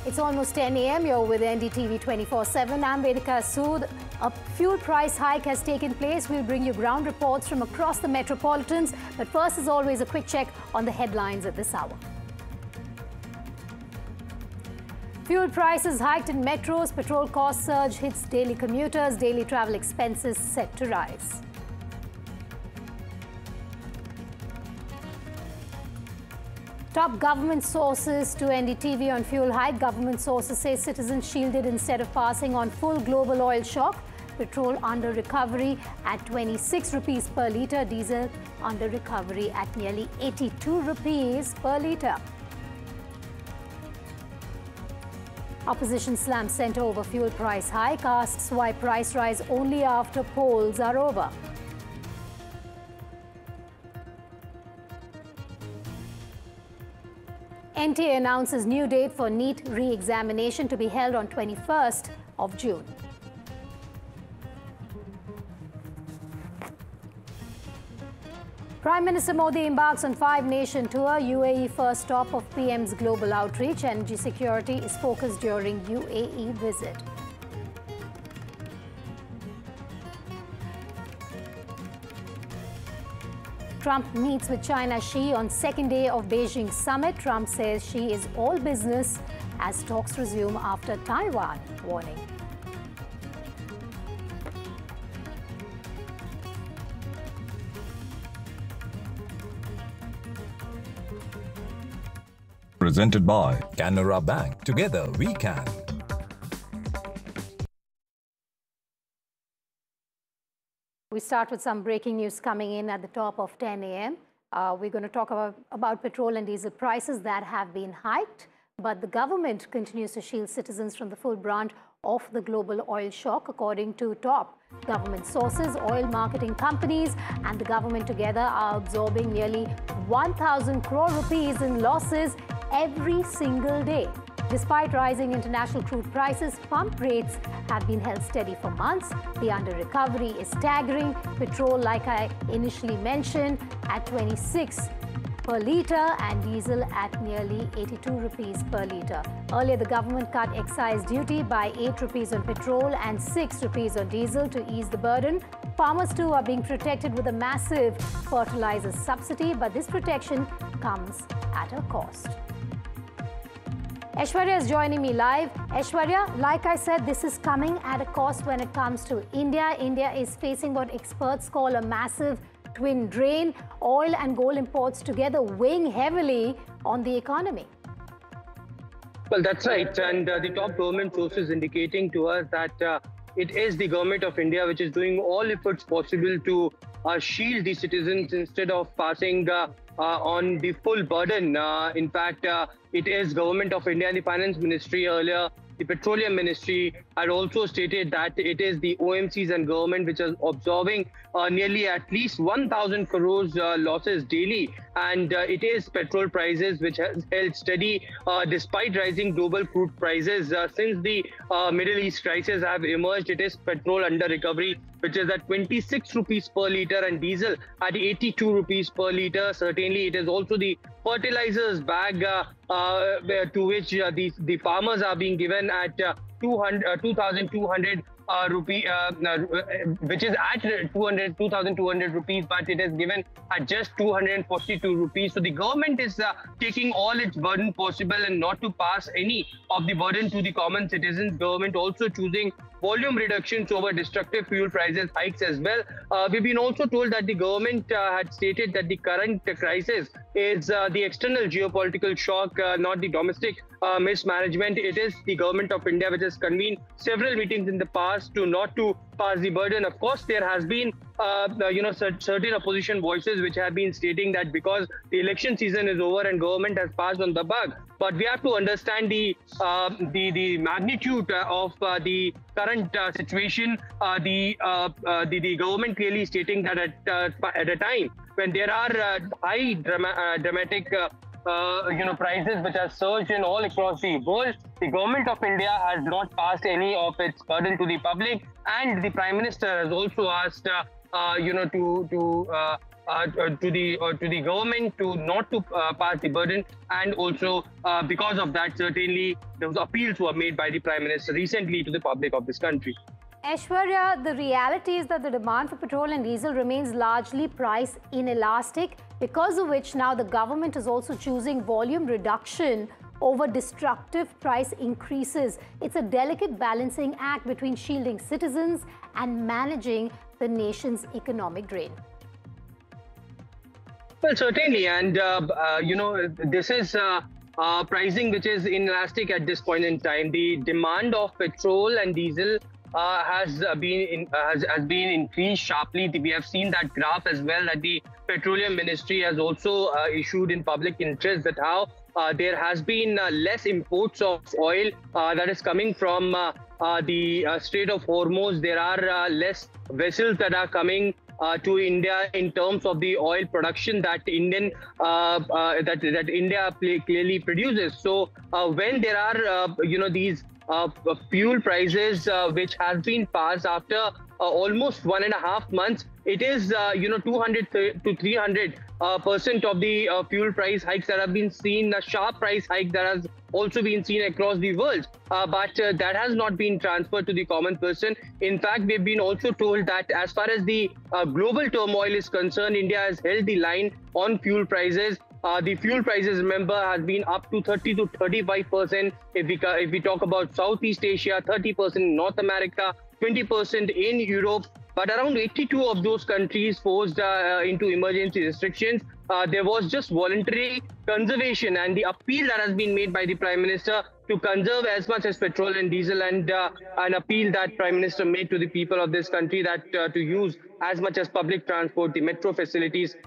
It's almost 10 a.m. You're with NDTV 24/7. I'm Vedika Sood. A fuel price hike has taken place. We'll bring you ground reports from across the metropolitans. But first, as always, a quick check on the headlines at this hour. Fuel prices hiked in metros. Petrol cost surge hits daily commuters. Daily travel expenses set to rise. Top government sources to NDTV on fuel hike. Government sources say citizens shielded instead of passing on full global oil shock. Petrol under recovery at 26 rupees per litre. Diesel under recovery at nearly 82 rupees per litre. Opposition slams centre over fuel price hike. Asks why price rise only after polls are over. NTA announces new date for NEET re-examination to be held on 21st of June. Prime Minister Modi embarks on five-nation tour. UAE first stop of PM's global outreach. Energy security is focused during UAE visit. Trump meets with China Xi on second day of Beijing summit. Trump says Xi is all business as talks resume after Taiwan warning. Presented by Canara Bank. Together we can. We start with some breaking news coming in at the top of 10 a.m. We're going to talk about petrol and diesel prices that have been hiked, but the government continues to shield citizens from the full brunt of the global oil shock. According to top government sources, oil marketing companies and the government together are absorbing nearly 1,000 crore rupees in losses every single day. Despite rising international crude prices, pump rates have been held steady for months. The under-recovery is staggering. Petrol, like I initially mentioned, at 26 per litre and diesel at nearly 82 rupees per litre. Earlier, the government cut excise duty by 8 rupees on petrol and 6 rupees on diesel to ease the burden. Farmers too are being protected with a massive fertilizer subsidy, but this protection comes at a cost. Aishwarya is joining me live. Aishwarya, like I said, this is coming at a cost when it comes to India. India is facing what experts call a massive twin drain. Oil and gold imports together weighing heavily on the economy. Well, that's right. And the top government sources indicating to us that it is the government of India which is doing all efforts possible to shield the citizens instead of passing on the full burden. In fact, it is government of India and the finance ministry earlier. The petroleum ministry had also stated that it is the OMCs and government which are absorbing nearly at least 1,000 crores losses daily. And it is petrol prices which has held steady despite rising global crude prices. Since the Middle East crisis have emerged, it is petrol under recovery, which is at 26 rupees per litre and diesel at 82 rupees per litre. Certainly, it is also the fertilizers bag to which the farmers are being given at 2,200 rupee, which is at 2,200 rupees, but it is given at just 242 rupees. So the government is taking all its burden possible and not to pass any of the burden to the common citizens. Government also choosing volume reductions over destructive fuel prices hikes as well. We've been also told that the government had stated that the current crisis is the external geopolitical shock, not the domestic mismanagement. It is the government of India which has convened several meetings in the past to not to pass the burden. Of course, there has been certain opposition voices which have been stating that because the election season is over and government has passed on the buck. But we have to understand the magnitude of the current situation. The government clearly stating that at a time when there are high dramatic prices which have surged in all across the world, the government of India has not passed any of its burden to the public, and the Prime Minister has also asked to the government to not to pass the burden, and also because of that, certainly those appeals were made by the Prime Minister recently to the public of this country. Aishwarya, the reality is that the demand for petrol and diesel remains largely price inelastic, because of which now the government is also choosing volume reduction over destructive price increases. It's a delicate balancing act between shielding citizens and managing the nation's economic drain. Well, certainly, and this is pricing which is inelastic at this point in time. The demand of petrol and diesel has been increased sharply. We have seen that graph as well that the Petroleum Ministry has also issued in public interest, that how there has been less imports of oil that is coming from the Strait of Hormuz. There are less vessels that are coming to India in terms of the oil production that India clearly produces. So when there are these fuel prices which has been passed after almost 1.5 months, it is 200 to 300% of the fuel price hikes that have been seen, a sharp price hike that has also been seen across the world, but that has not been transferred to the common person. In fact, we've been also told that as far as the global turmoil is concerned, India has held the line on fuel prices. The fuel prices, remember, has been up to 30 to 35%. If we talk about Southeast Asia, 30% in North America, 20% in Europe. But around 82 of those countries forced into emergency restrictions. There was just voluntary conservation, and the appeal that has been made by the Prime Minister to conserve as much as petrol and diesel, and an appeal that Prime Minister made to the people of this country that to use as much as public transport, the metro facilities,